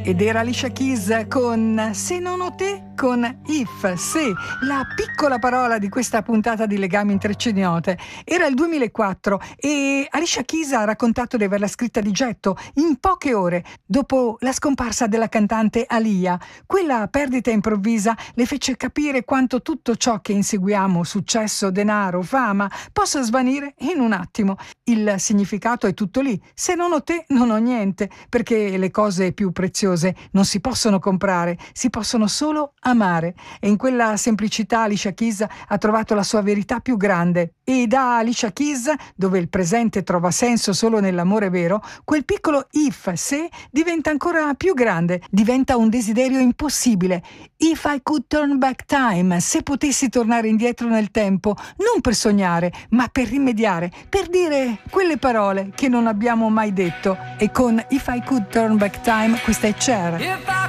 Ed era Alicia Keys con Se non ho te, con If, se, la piccola parola di questa puntata di Legami Intreccianote. Era il 2004 e Alicia Keys ha raccontato di averla scritta di getto in poche ore dopo la scomparsa della cantante Aaliyah. Quella perdita improvvisa le fece capire quanto tutto ciò che inseguiamo, successo, denaro, fama, possa svanire in un attimo. Il significato è tutto lì. Se non ho te, non ho niente, perché le cose più preziose non si possono comprare, si possono solo amare. E in quella semplicità Alicia Keys ha trovato la sua verità più grande. E da Alicia Keys, dove il presente trova senso solo nell'amore vero, quel piccolo if, se, diventa ancora più grande, diventa un desiderio impossibile. If I could turn back time, se potessi tornare indietro nel tempo, non per sognare, ma per rimediare, per dire quelle parole che non abbiamo mai detto. E con If I Could Turn Back Time, questa è Cher.